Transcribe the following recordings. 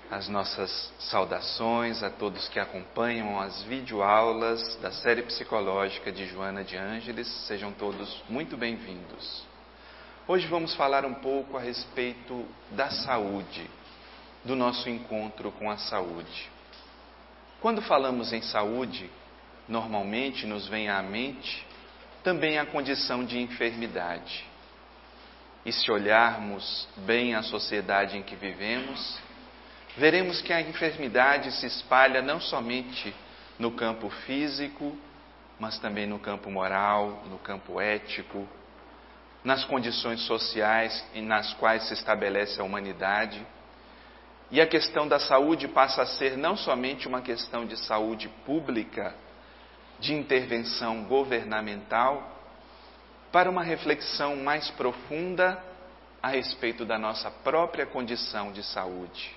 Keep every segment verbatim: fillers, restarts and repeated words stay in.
as nossas saudações a todos que acompanham as videoaulas da série psicológica de Joana de Ângeles. Sejam todos muito bem-vindos. Hoje vamos falar um pouco a respeito da saúde, do nosso encontro com a saúde. Quando falamos em saúde, normalmente nos vem à mente também a condição de enfermidade. E se olharmos bem a sociedade em que vivemos, veremos que a enfermidade se espalha não somente no campo físico, mas também no campo moral, no campo ético, nas condições sociais nas quais se estabelece a humanidade. E a questão da saúde passa a ser não somente uma questão de saúde pública, de intervenção governamental, para uma reflexão mais profunda a respeito da nossa própria condição de saúde.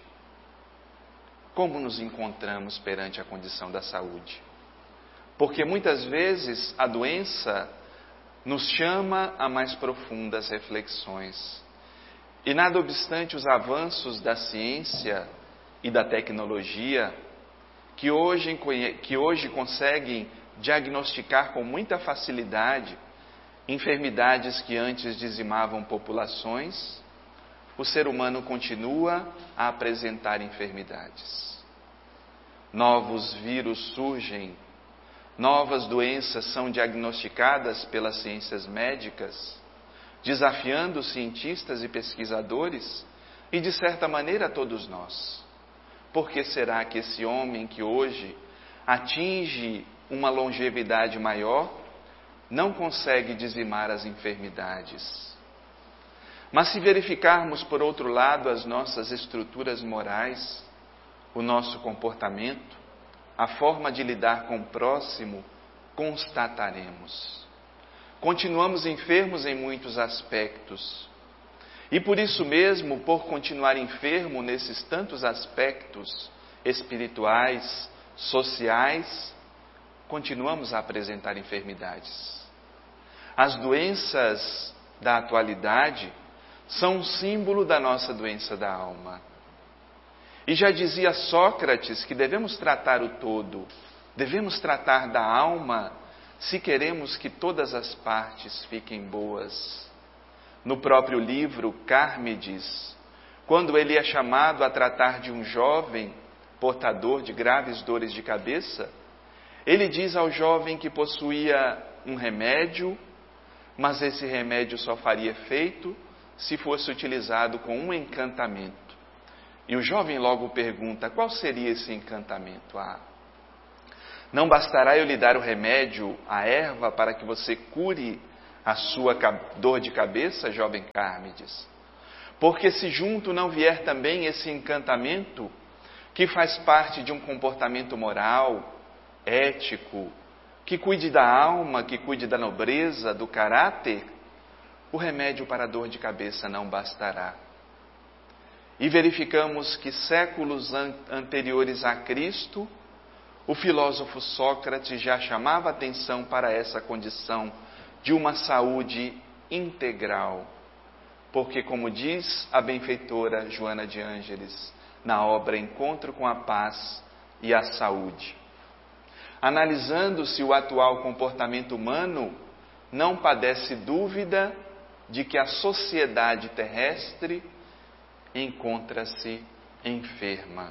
Como nos encontramos perante a condição da saúde? Porque muitas vezes a doença nos chama a mais profundas reflexões. E nada obstante os avanços da ciência e da tecnologia, que hoje, que hoje conseguem diagnosticar com muita facilidade enfermidades que antes dizimavam populações, o ser humano continua a apresentar enfermidades. Novos vírus surgem, novas doenças são diagnosticadas pelas ciências médicas, desafiando os cientistas e pesquisadores e, de certa maneira, todos nós. Por que será que esse homem que hoje atinge uma longevidade maior não consegue dizimar as enfermidades? Mas se verificarmos, por outro lado, as nossas estruturas morais, o nosso comportamento, a forma de lidar com o próximo, constataremos. Continuamos enfermos em muitos aspectos. E por isso mesmo, por continuar enfermo nesses tantos aspectos espirituais, sociais, continuamos a apresentar enfermidades. As doenças da atualidade são um símbolo da nossa doença da alma. E já dizia Sócrates que devemos tratar o todo, devemos tratar da alma se queremos que todas as partes fiquem boas. No próprio livro Carmides, quando ele é chamado a tratar de um jovem portador de graves dores de cabeça, ele diz ao jovem que possuía um remédio, mas esse remédio só faria efeito se fosse utilizado com um encantamento. E o jovem logo pergunta: qual seria esse encantamento? Ah, não bastará eu lhe dar o remédio, a erva, para que você cure a sua dor de cabeça, jovem Carmides? Porque se junto não vier também esse encantamento, que faz parte de um comportamento moral, ético, que cuide da alma, que cuide da nobreza, do caráter, o remédio para a dor de cabeça não bastará. E verificamos que séculos an- anteriores a Cristo, o filósofo Sócrates já chamava atenção para essa condição de uma saúde integral. Porque, como diz a benfeitora Joana de Ângeles, na obra Encontro com a Paz e a Saúde, analisando-se o atual comportamento humano, não padece dúvida de que a sociedade terrestre encontra-se enferma.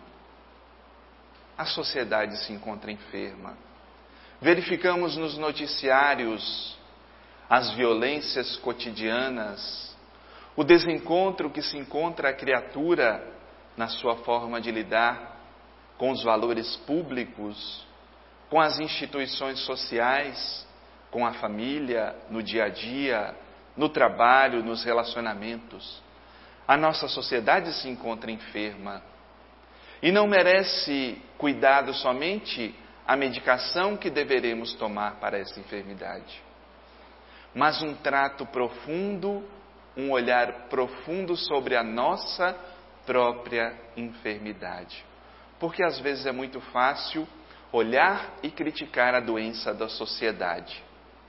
A sociedade se encontra enferma. Verificamos nos noticiários as violências cotidianas, o desencontro que se encontra a criatura na sua forma de lidar com os valores públicos, com as instituições sociais, com a família, no dia a dia, no trabalho, nos relacionamentos. A nossa sociedade se encontra enferma e não merece cuidado somente a medicação que deveremos tomar para essa enfermidade, mas um trato profundo, um olhar profundo sobre a nossa própria enfermidade. Porque às vezes é muito fácil olhar e criticar a doença da sociedade.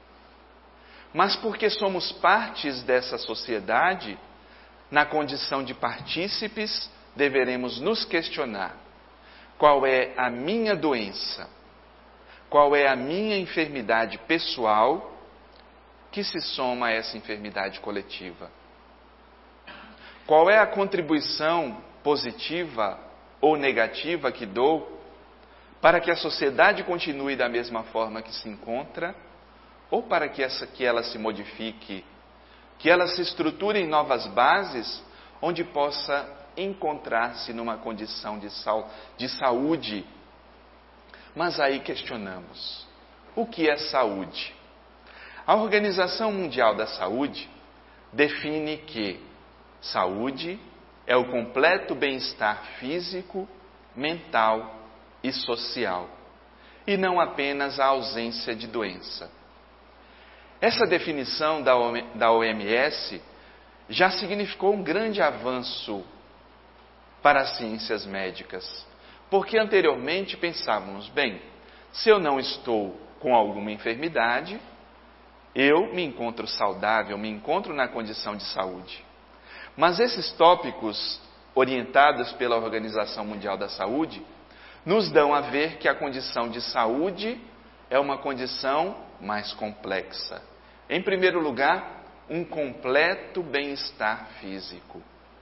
Mas porque somos partes dessa sociedade, na condição de partícipes, deveremos nos questionar: qual é a minha doença? Qual é a minha enfermidade pessoal que se soma a essa enfermidade coletiva? Qual é a contribuição positiva ou negativa que dou para que a sociedade continue da mesma forma que se encontra, ou para que, essa, que ela se modifique, que ela se estruture em novas bases, onde possa encontrar-se numa condição de, sal, de saúde? Mas aí questionamos: o que é saúde? A Organização Mundial da Saúde define que saúde é o completo bem-estar físico, mental e social, e não apenas a ausência de doença. Essa definição da O M S já significou um grande avanço para as ciências médicas, porque anteriormente pensávamos: bem, se eu não estou com alguma enfermidade, eu me encontro saudável, me encontro na condição de saúde. Mas esses tópicos, orientados pela Organização Mundial da Saúde, nos dão a ver que a condição de saúde é uma condição mais complexa. Em primeiro lugar, um completo bem-estar físico.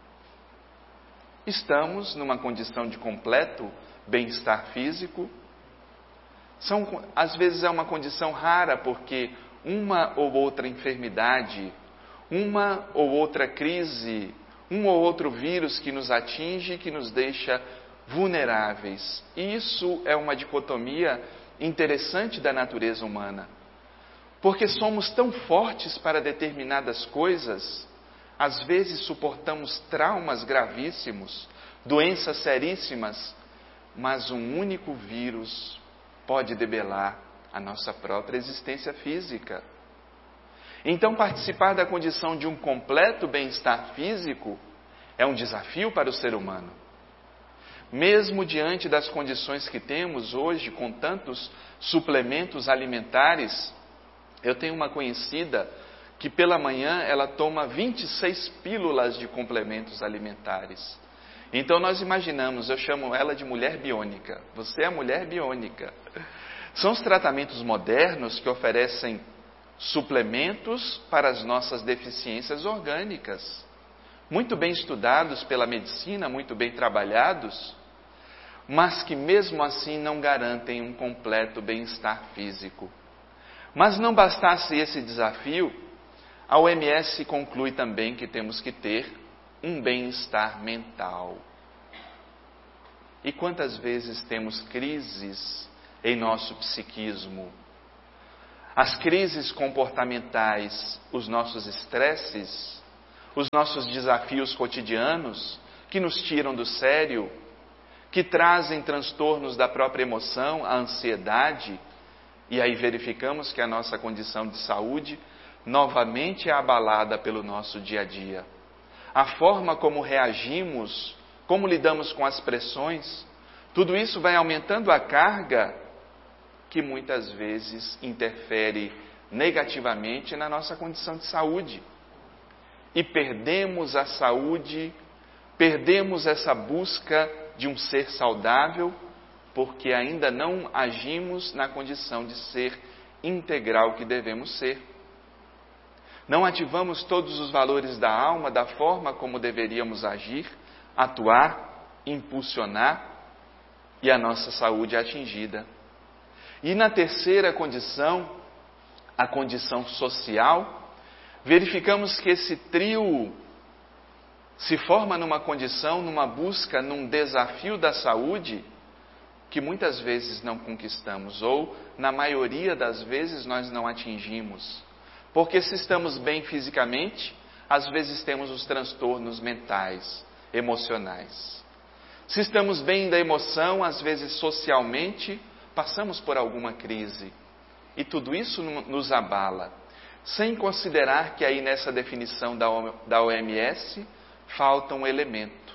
Estamos numa condição de completo bem-estar físico? São, às vezes é uma condição rara, porque uma ou outra enfermidade, uma ou outra crise, um ou outro vírus que nos atinge, que nos deixa vulneráveis. E isso é uma dicotomia interessante da natureza humana, porque somos tão fortes para determinadas coisas, às vezes suportamos traumas gravíssimos, doenças seríssimas, mas um único vírus pode debelar a nossa própria existência física. Então, participar da condição de um completo bem-estar físico é um desafio para o ser humano. Mesmo diante das condições que temos hoje, com tantos suplementos alimentares, eu tenho uma conhecida que pela manhã ela toma vinte e seis pílulas de complementos alimentares. Então nós imaginamos, eu chamo ela de mulher biônica. Você é a mulher biônica. São os tratamentos modernos que oferecem suplementos para as nossas deficiências orgânicas, muito bem estudados pela medicina, muito bem trabalhados, mas que mesmo assim não garantem um completo bem-estar físico. Mas não bastasse esse desafio, a O M S conclui também que temos que ter um bem-estar mental. E quantas vezes temos crises em nosso psiquismo? As crises comportamentais, os nossos estresses, os nossos desafios cotidianos, que nos tiram do sério, que trazem transtornos da própria emoção, a ansiedade, e aí verificamos que a nossa condição de saúde novamente é abalada pelo nosso dia a dia. A forma como reagimos, como lidamos com as pressões, tudo isso vai aumentando a carga que muitas vezes interfere negativamente na nossa condição de saúde. E perdemos a saúde, perdemos essa busca de um ser saudável, porque ainda não agimos na condição de ser integral que devemos ser. Não ativamos todos os valores da alma da forma como deveríamos agir, atuar, impulsionar, e a nossa saúde é atingida. E na terceira condição, a condição social, verificamos que esse trio se forma numa condição, numa busca, num desafio da saúde, que muitas vezes não conquistamos, ou na maioria das vezes nós não atingimos. Porque se estamos bem fisicamente, às vezes temos os transtornos mentais, emocionais. Se estamos bem da emoção, às vezes socialmente, passamos por alguma crise. E tudo isso nos abala. Sem considerar que aí nessa definição da O M S, falta um elemento.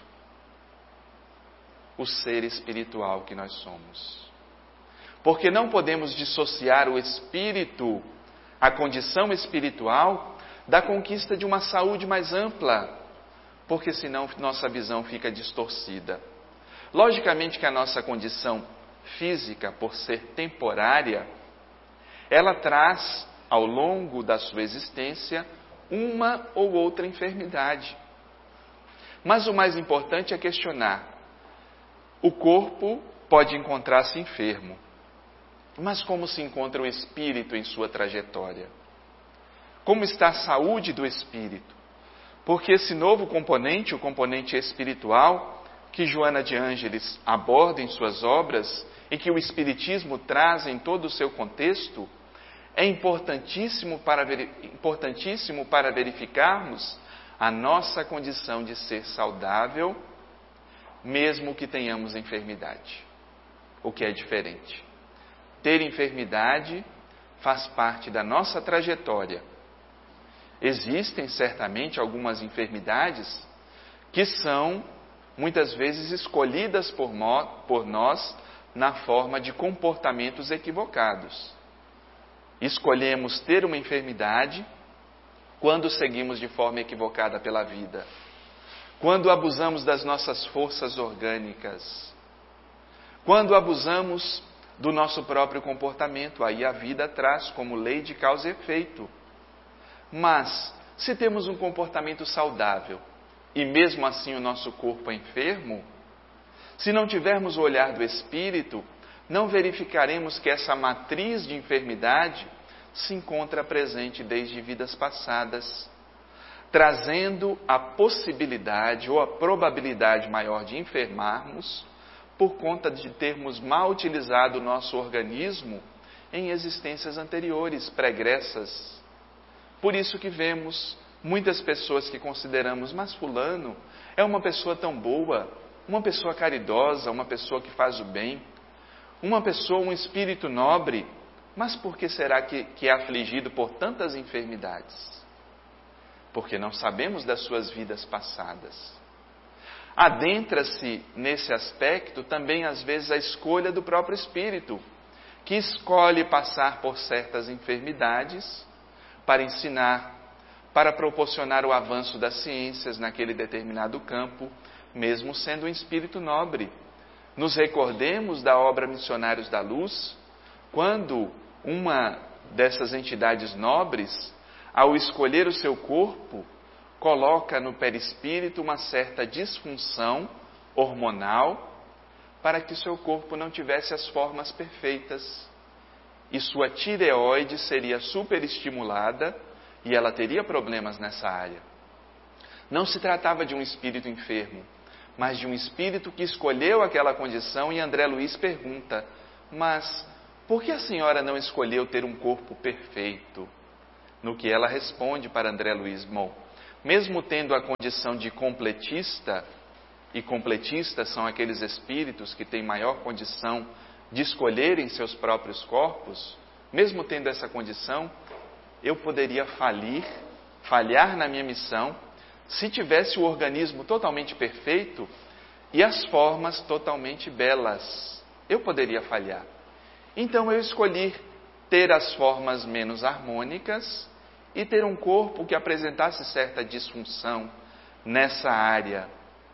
O ser espiritual que nós somos. Porque não podemos dissociar o espírito, a condição espiritual, da conquista de uma saúde mais ampla. porque senão nossa visão fica distorcida. Logicamente que a nossa condição física, por ser temporária, ela traz, ao longo da sua existência, uma ou outra enfermidade. Mas o mais importante é questionar. O corpo pode encontrar-se enfermo, mas como se encontra o espírito em sua trajetória? Como está a saúde do espírito? Porque esse novo componente, o componente espiritual, que Joana de Ângeles aborda em suas obras e que o Espiritismo traz em todo o seu contexto, é importantíssimo para, importantíssimo para verificarmos a nossa condição de ser saudável, mesmo que tenhamos enfermidade, o que é diferente. Ter enfermidade faz parte da nossa trajetória. Existem certamente algumas enfermidades que são muitas vezes escolhidas por, por nós na forma de comportamentos equivocados. Escolhemos ter uma enfermidade quando seguimos de forma equivocada pela vida, quando abusamos das nossas forças orgânicas, quando abusamos do nosso próprio comportamento. Aí a vida traz como lei de causa e efeito. Mas, se temos um comportamento saudável e mesmo assim o nosso corpo é enfermo, se não tivermos o olhar do Espírito, não verificaremos que essa matriz de enfermidade se encontra presente desde vidas passadas, trazendo a possibilidade ou a probabilidade maior de enfermarmos por conta de termos mal utilizado o nosso organismo em existências anteriores, pregressas. Por isso que vemos muitas pessoas que consideramos, mas fulano é uma pessoa tão boa, uma pessoa caridosa, uma pessoa que faz o bem, uma pessoa, um espírito nobre, mas por que será que, que é afligido por tantas enfermidades? Porque não sabemos das suas vidas passadas. Adentra-se nesse aspecto também às vezes a escolha do próprio espírito, que escolhe passar por certas enfermidades para ensinar, para proporcionar o avanço das ciências naquele determinado campo, mesmo sendo um espírito nobre. Nos recordemos da obra Missionários da Luz, quando uma dessas entidades nobres, ao escolher o seu corpo, coloca no perispírito uma certa disfunção hormonal para que o seu corpo não tivesse as formas perfeitas. E sua tireoide seria superestimulada e ela teria problemas nessa área. Não se tratava de um espírito enfermo, mas de um espírito que escolheu aquela condição. E André Luiz pergunta, mas por que a senhora não escolheu ter um corpo perfeito? No que ela responde para André Luiz, bom, mesmo tendo a condição de completista, e completistas são aqueles espíritos que têm maior condição de escolherem seus próprios corpos, mesmo tendo essa condição, eu poderia falir, falhar na minha missão, se tivesse o organismo totalmente perfeito e as formas totalmente belas. Eu poderia falhar. Então eu escolhi ter as formas menos harmônicas e ter um corpo que apresentasse certa disfunção nessa área.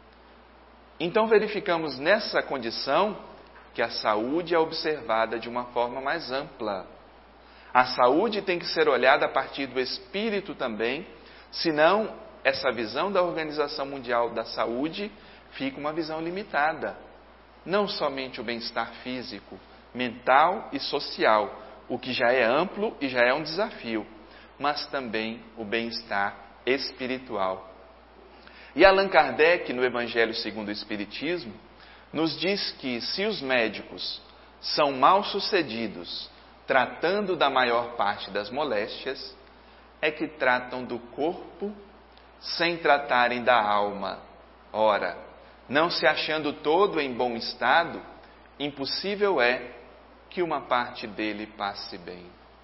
Então verificamos nessa condição que a saúde é observada de uma forma mais ampla. A saúde tem que ser olhada a partir do espírito também, senão essa visão da Organização Mundial da Saúde fica uma visão limitada. Não somente o bem-estar físico, mental e social, o que já é amplo e já é um desafio, mas também o bem-estar espiritual. E Allan Kardec, no Evangelho segundo o Espiritismo, nos diz que se os médicos são mal sucedidos tratando da maior parte das moléstias, é que tratam do corpo sem tratarem da alma. Ora, não se achando todo em bom estado, impossível é que uma parte dele passe bem.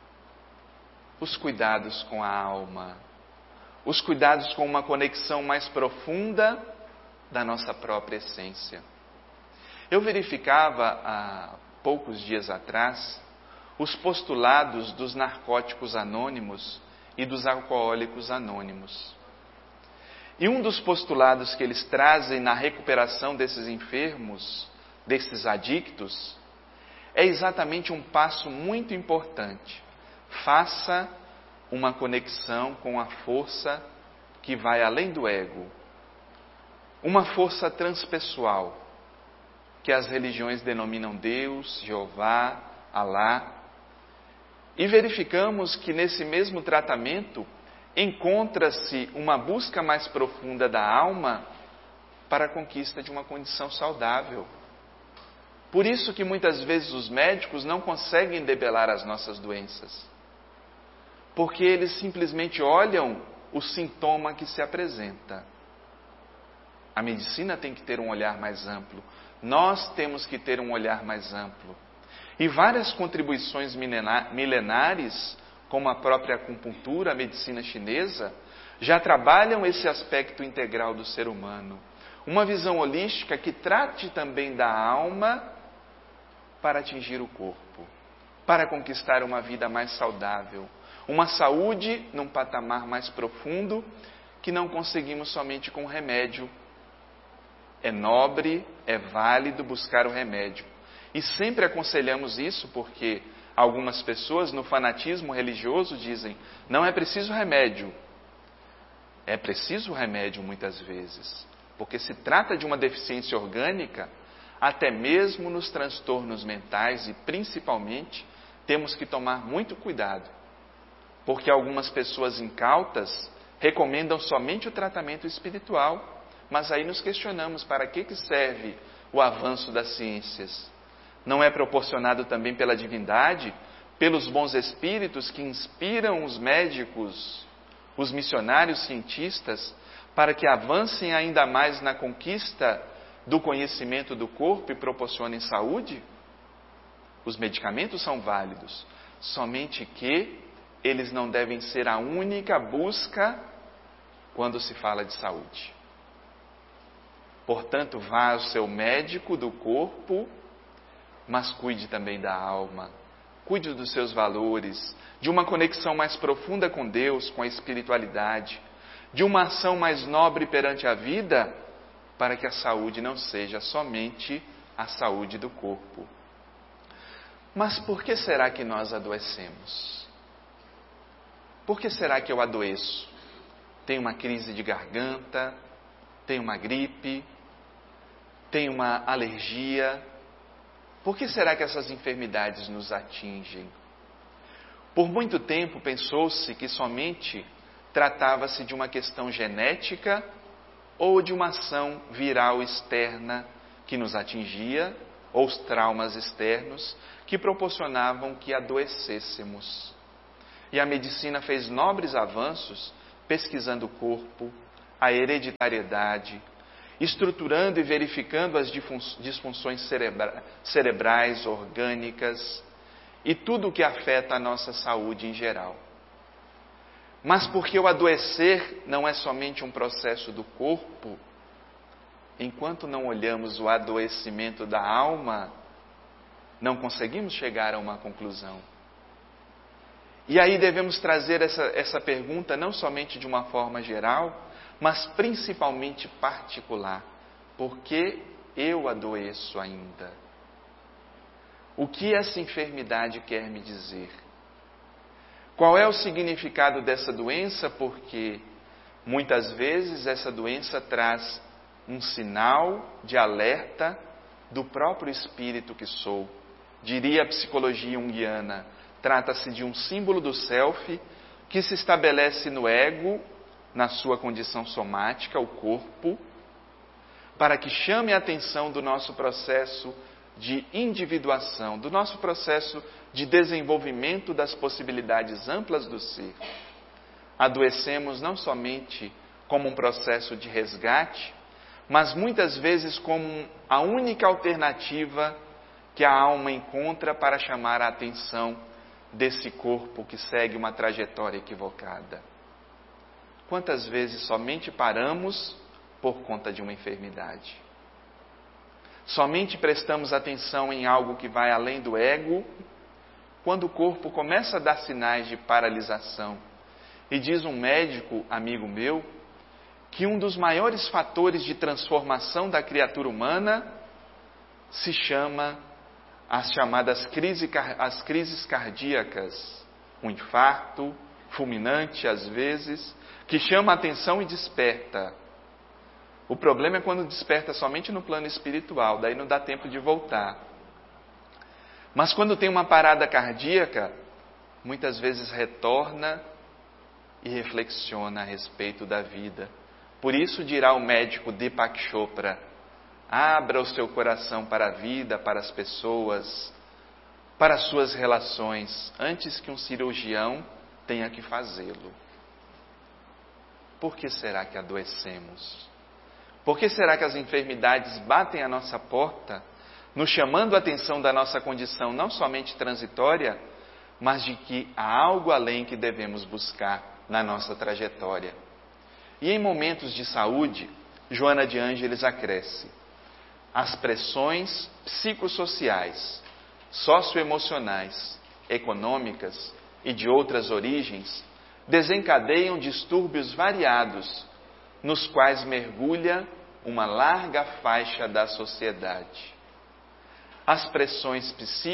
Os cuidados com a alma, os cuidados com uma conexão mais profunda da nossa própria essência. Eu verificava há poucos dias atrás os postulados dos narcóticos anônimos e dos alcoólicos anônimos. E um dos postulados que eles trazem na recuperação desses enfermos, desses adictos, é exatamente um passo muito importante. Faça uma conexão com a força que vai além do ego. Uma força transpessoal, que as religiões denominam Deus, Jeová, Alá. E verificamos que nesse mesmo tratamento encontra-se uma busca mais profunda da alma para a conquista de uma condição saudável. Por isso que muitas vezes os médicos não conseguem debelar as nossas doenças. Porque eles simplesmente olham o sintoma que se apresenta. A medicina tem que ter um olhar mais amplo. Nós temos que ter um olhar mais amplo. E várias contribuições milenares, como a própria acupuntura, a medicina chinesa, já trabalham esse aspecto integral do ser humano. Uma visão holística que trate também da alma para atingir o corpo, para conquistar uma vida mais saudável, uma saúde num patamar mais profundo que não conseguimos somente com remédio. É nobre, é válido buscar o remédio. E sempre aconselhamos isso porque algumas pessoas no fanatismo religioso dizem: não é preciso remédio. É preciso remédio muitas vezes, porque se trata de uma deficiência orgânica, até mesmo nos transtornos mentais e principalmente temos que tomar muito cuidado, porque algumas pessoas incautas recomendam somente o tratamento espiritual, mas aí nos questionamos para que que serve o avanço das ciências. Não é proporcionado também pela divindade, pelos bons espíritos que inspiram os médicos, os missionários cientistas, para que avancem ainda mais na conquista do conhecimento do corpo e proporcionem saúde? Os medicamentos são válidos, somente que eles não devem ser a única busca quando se fala de saúde. Portanto, vá ao seu médico do corpo, mas cuide também da alma. Cuide dos seus valores, de uma conexão mais profunda com Deus, com a espiritualidade, de uma ação mais nobre perante a vida, para que a saúde não seja somente a saúde do corpo. Mas por que será que nós adoecemos? Por que será que eu adoeço? Tenho uma crise de garganta, tenho uma gripe, tenho uma alergia. Por que será que essas enfermidades nos atingem? Por muito tempo pensou-se que somente tratava-se de uma questão genética ou de uma ação viral externa que nos atingia, ou os traumas externos que proporcionavam que adoecêssemos. E a medicina fez nobres avanços pesquisando o corpo, a hereditariedade, estruturando e verificando as disfunções cerebra- cerebrais, orgânicas e tudo o que afeta a nossa saúde em geral. Mas porque o adoecer não é somente um processo do corpo, enquanto não olhamos o adoecimento da alma, não conseguimos chegar a uma conclusão. E aí devemos trazer essa, essa pergunta não somente de uma forma geral, mas principalmente particular. Por que eu adoeço ainda? O que essa enfermidade quer me dizer? Qual é o significado dessa doença? Porque muitas vezes essa doença traz um sinal de alerta do próprio espírito que sou. Diria a psicologia junguiana, trata-se de um símbolo do self que se estabelece no ego, na sua condição somática, o corpo, para que chame a atenção do nosso processo de individuação, do nosso processo de desenvolvimento das possibilidades amplas do ser. Adoecemos não somente como um processo de resgate, mas muitas vezes como a única alternativa que a alma encontra para chamar a atenção desse corpo que segue uma trajetória equivocada. Quantas vezes somente paramos por conta de uma enfermidade? Somente prestamos atenção em algo que vai além do ego, quando o corpo começa a dar sinais de paralisação. E diz um médico, amigo meu, que um dos maiores fatores de transformação da criatura humana se chama as chamadas crises, as crises cardíacas, um infarto fulminante às vezes, que chama a atenção e desperta. O problema é quando desperta somente no plano espiritual, daí não dá tempo de voltar. Mas quando tem uma parada cardíaca, muitas vezes retorna e reflexiona a respeito da vida. Por isso dirá o médico Deepak Chopra: abra o seu coração para a vida, para as pessoas, para as suas relações, antes que um cirurgião tenha que fazê-lo. Por que será que adoecemos? Por que será que as enfermidades batem à nossa porta, nos chamando a atenção da nossa condição não somente transitória, mas de que há algo além que devemos buscar na nossa trajetória? E em momentos de saúde, Joana de Ângeles acresce: as pressões psicossociais, socioemocionais, econômicas e de outras origens desencadeiam distúrbios variados, nos quais mergulha uma larga faixa da sociedade. As pressões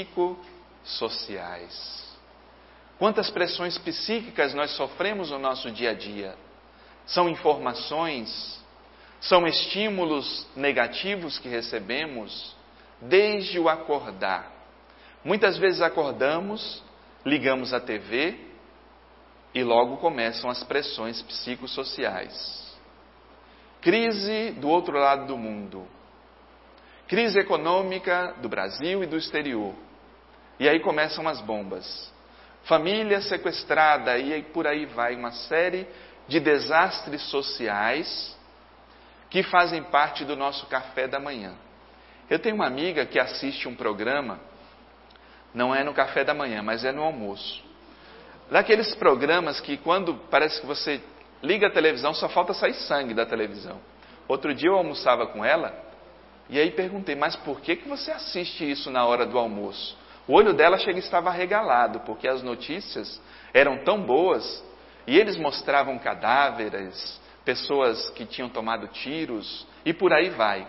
psicossociais. Quantas pressões psíquicas nós sofremos no nosso dia a dia? São informações, são estímulos negativos que recebemos desde o acordar. Muitas vezes acordamos, ligamos a T V e logo começam as pressões psicossociais. Crise do outro lado do mundo. Crise econômica do Brasil e do exterior. E aí começam as bombas. Família sequestrada, e aí por aí vai uma série de desastres sociais que fazem parte do nosso café da manhã. Eu tenho uma amiga que assiste um programa, não é no café da manhã, mas é no almoço. Daqueles programas que quando parece que você liga a televisão, só falta sair sangue da televisão. Outro dia eu almoçava com ela, e aí perguntei: mas por que, que você assiste isso na hora do almoço? O olho dela chega e estava arregalado, porque as notícias eram tão boas, e eles mostravam cadáveres, pessoas que tinham tomado tiros, e por aí vai.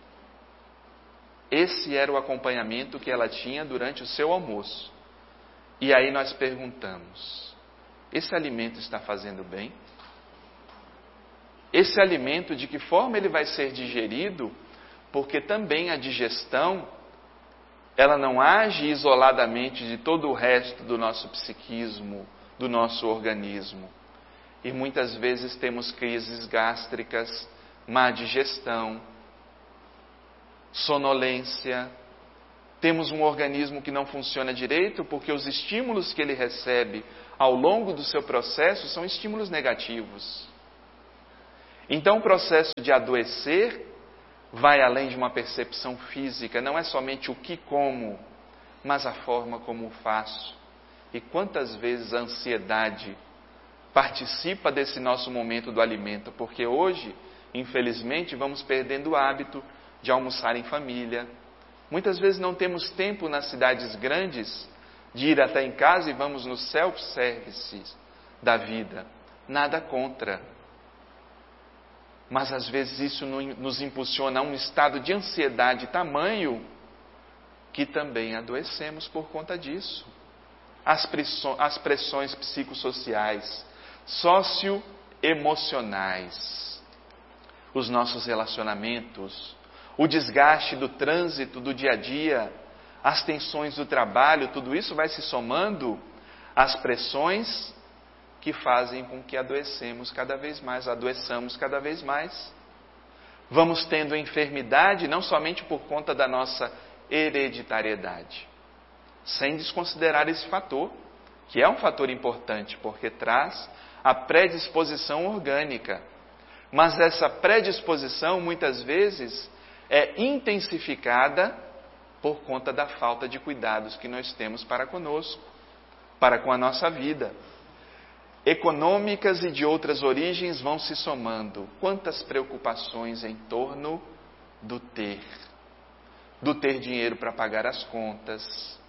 Esse era o acompanhamento que ela tinha durante o seu almoço. E aí nós perguntamos: esse alimento está fazendo bem? Esse alimento, de que forma ele vai ser digerido? Porque também a digestão, ela não age isoladamente de todo o resto do nosso psiquismo, do nosso organismo. E muitas vezes temos crises gástricas, má digestão, sonolência. Temos um organismo que não funciona direito porque os estímulos que ele recebe ao longo do seu processo são estímulos negativos. Então o processo de adoecer vai além de uma percepção física, não é somente o que como, mas a forma como o faço. E quantas vezes a ansiedade participa desse nosso momento do alimento, porque hoje, infelizmente, vamos perdendo o hábito de almoçar em família. Muitas vezes não temos tempo nas cidades grandes de ir até em casa e vamos no self-service da vida. Nada contra. Mas às vezes isso nos impulsiona a um estado de ansiedade tamanho que também adoecemos por conta disso. As pressões, as pressões psicossociais, socioemocionais, os nossos relacionamentos, o desgaste do trânsito, do dia a dia, as tensões do trabalho, tudo isso vai se somando às pressões que fazem com que adoecemos cada vez mais, adoeçamos cada vez mais. Vamos tendo enfermidade não somente por conta da nossa hereditariedade, sem desconsiderar esse fator, que é um fator importante, porque traz a predisposição orgânica. Mas essa predisposição, muitas vezes, é intensificada por conta da falta de cuidados que nós temos para conosco, para com a nossa vida. Econômicas e de outras origens vão se somando. Quantas preocupações em torno do ter. Do ter dinheiro para pagar as contas,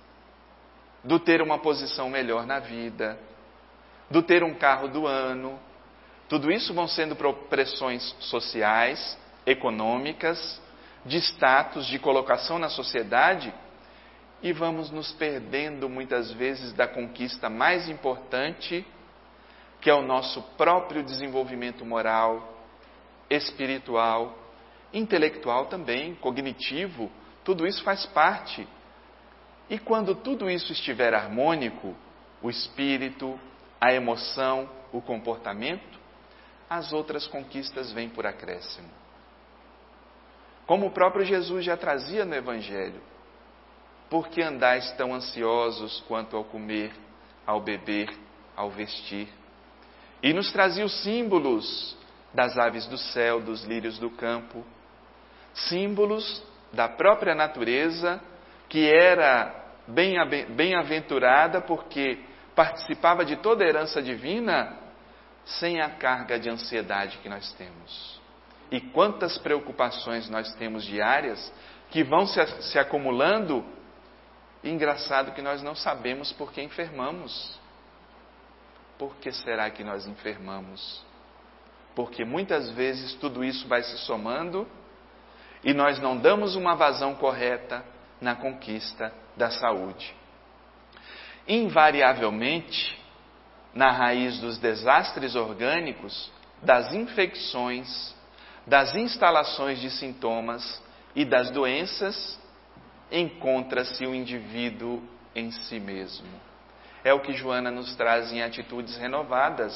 do ter uma posição melhor na vida, do ter um carro do ano, Tudo isso vão sendo pressões sociais, econômicas, de status, de colocação na sociedade, e vamos nos perdendo muitas vezes da conquista mais importante, que é o nosso próprio desenvolvimento moral, espiritual, intelectual também, cognitivo. Tudo isso faz parte. E quando tudo isso estiver harmônico, o espírito, a emoção, o comportamento, as outras conquistas vêm por acréscimo. Como o próprio Jesus já trazia no Evangelho: por que andais tão ansiosos quanto ao comer, ao beber, ao vestir? E nos trazia os símbolos das aves do céu, dos lírios do campo, símbolos da própria natureza, que era bem-aventurada porque participava de toda a herança divina, sem a carga de ansiedade que nós temos. E quantas preocupações nós temos diárias que vão se, se acumulando. Engraçado que nós não sabemos por que enfermamos. Por que será que nós enfermamos? Porque muitas vezes tudo isso vai se somando e nós não damos uma vazão correta na conquista da saúde. Invariavelmente, na raiz dos desastres orgânicos, das infecções, das instalações de sintomas e das doenças, encontra-se o indivíduo em si mesmo. É o que Joana nos traz em Atitudes Renovadas.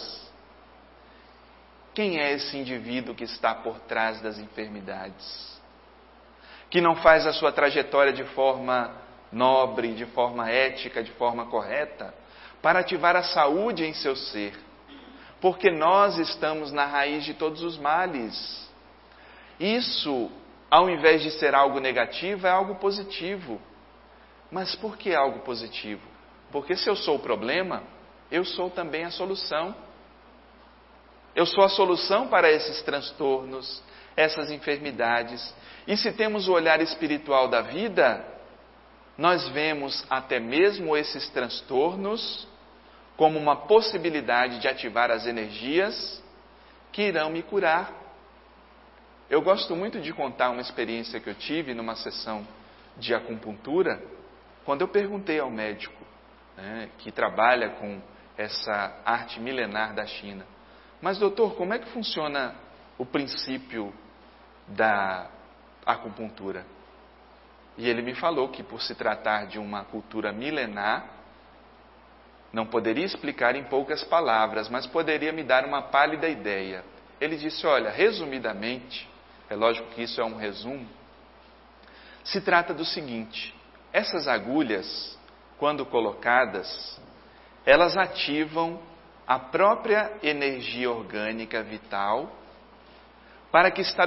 Quem é esse indivíduo que está por trás das enfermidades? Que não faz a sua trajetória de forma nobre, de forma ética, de forma correta, para ativar a saúde em seu ser. Porque nós estamos na raiz de todos os males. Isso, ao invés de ser algo negativo, é algo positivo. Mas por que algo positivo? Porque se eu sou o problema, eu sou também a solução. Eu sou a solução para esses transtornos, essas enfermidades. E se temos o olhar espiritual da vida, nós vemos até mesmo esses transtornos como uma possibilidade de ativar as energias que irão me curar. Eu gosto muito de contar uma experiência que eu tive numa sessão de acupuntura, quando eu perguntei ao médico, né, que trabalha com essa arte milenar da China: mas doutor, como é que funciona o princípio da acupuntura? E ele me falou que, por se tratar de uma cultura milenar, não poderia explicar em poucas palavras, mas poderia me dar uma pálida ideia. Ele disse: olha, resumidamente, é lógico que isso é um resumo, se trata do seguinte: essas agulhas, quando colocadas, elas ativam a própria energia orgânica vital para que